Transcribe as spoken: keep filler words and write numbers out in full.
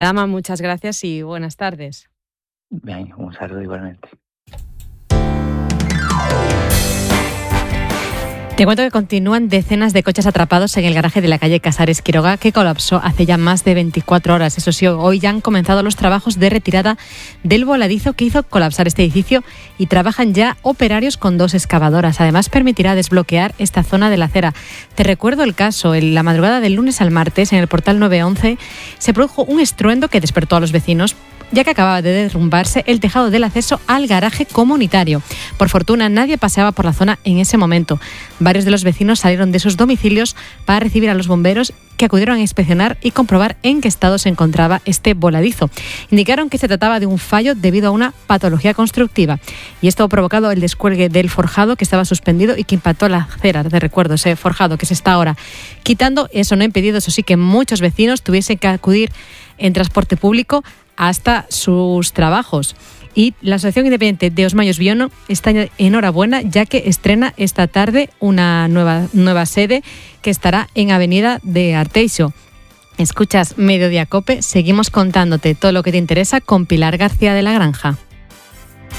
Dama, muchas gracias y buenas tardes. Bien, un saludo igualmente. Te cuento que continúan decenas de coches atrapados en el garaje de la calle Casares Quiroga, que colapsó hace ya más de veinticuatro horas. Eso sí, hoy ya han comenzado los trabajos de retirada del voladizo que hizo colapsar este edificio y trabajan ya operarios con dos excavadoras. Además, permitirá desbloquear esta zona de la acera. Te recuerdo el caso. En la madrugada del lunes al martes, en el portal nueve once, se produjo un estruendo que despertó a los vecinos, ya que acababa de derrumbarse el tejado del acceso al garaje comunitario. Por fortuna, nadie paseaba por la zona en ese momento. Varios de los vecinos salieron de sus domicilios para recibir a los bomberos, que acudieron a inspeccionar y comprobar en qué estado se encontraba este voladizo. Indicaron que se trataba de un fallo debido a una patología constructiva, y esto ha provocado el descuelgue del forjado que estaba suspendido y que impactó la acera. De recuerdo, ese forjado que se está ahora quitando. Eso no ha impedido, eso sí, que muchos vecinos tuviesen que acudir en transporte público hasta sus trabajos. Y la Asociación Independiente de Os Mallos Biono está enhorabuena, ya que estrena esta tarde una nueva, nueva sede que estará en Avenida de Arteixo. Escuchas Mediodía Cope, seguimos contándote todo lo que te interesa con Pilar García de la Granja.